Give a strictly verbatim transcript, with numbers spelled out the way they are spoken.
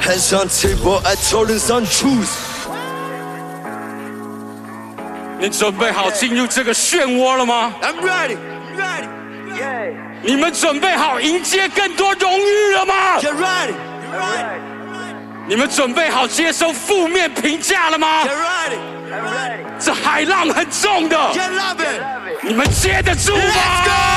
hands on table, I told him son choose。 你准备好进入这个漩涡了吗 ？I'm ready, ready, yeah. 你们准备好迎接更多荣誉了吗 Get ready, ready. 你们准备好接受负面评价了吗 Get ready, I'm ready. 这海浪很重的 get loving. 你们接得住吗？ Let's go.